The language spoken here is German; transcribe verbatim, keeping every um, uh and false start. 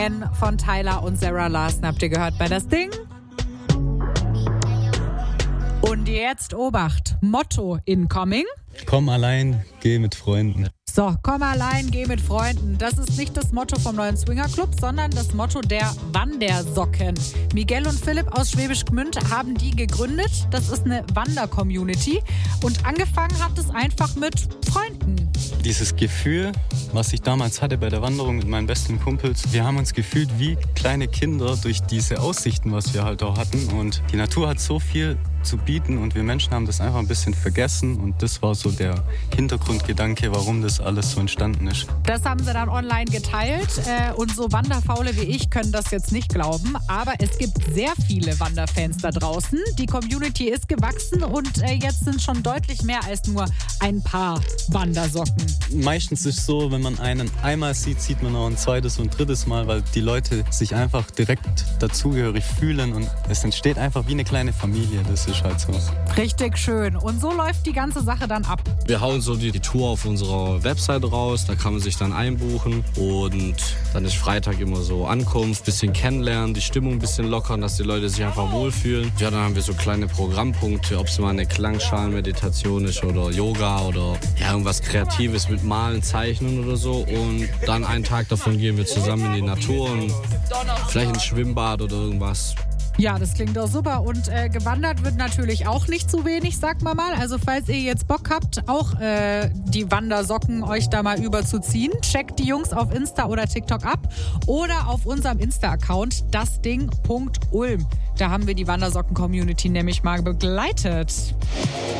Von Tyler und Sarah Larson habt ihr gehört bei Das Ding. Und jetzt Obacht, Motto incoming. Komm allein, geh mit Freunden. So, komm allein, geh mit Freunden. Das ist nicht das Motto vom neuen Swingerclub, sondern das Motto der Wandersocken. Miguel und Philipp aus Schwäbisch Gmünd haben die gegründet. Das ist eine Wander-Community. Und angefangen hat es einfach mit Freunden. Dieses Gefühl, was ich damals hatte bei der Wanderung mit meinen besten Kumpels, wir haben uns gefühlt wie kleine Kinder durch diese Aussichten, was wir halt auch hatten. Und die Natur hat so viel zu bieten und wir Menschen haben das einfach ein bisschen vergessen und das war so der Hintergrundgedanke, warum das alles so entstanden ist. Das haben sie dann online geteilt äh, und so Wanderfaule wie ich können das jetzt nicht glauben, aber es gibt sehr viele Wanderfans da draußen. Die Community ist gewachsen und äh, jetzt sind schon deutlich mehr als nur ein paar Wandersocken. Meistens ist es so, wenn man einen einmal sieht, sieht man auch ein zweites und drittes Mal, weil die Leute sich einfach direkt dazugehörig fühlen und es entsteht einfach wie eine kleine Familie. Das ist halt so. Richtig schön. Und so läuft die ganze Sache dann ab. Wir hauen so die, die Tour auf unserer Website raus, da kann man sich dann einbuchen und dann ist Freitag immer so Ankunft, bisschen kennenlernen, die Stimmung ein bisschen lockern, dass die Leute sich einfach wohlfühlen. Ja, dann haben wir so kleine Programmpunkte, ob es mal eine Klangschalenmeditation ist oder Yoga oder ja, irgendwas Kreatives mit Malen, Zeichnen oder so und dann einen Tag davon gehen wir zusammen in die Natur und vielleicht ins Schwimmbad oder irgendwas. Ja, das klingt doch super. Und äh, gewandert wird natürlich auch nicht zu wenig, sagt man mal. Also falls ihr jetzt Bock habt, auch äh, die Wandersocken euch da mal überzuziehen, checkt die Jungs auf Insta oder TikTok ab oder auf unserem Insta-Account dasding punkt ulm. Da haben wir die Wandersocken-Community nämlich mal begleitet.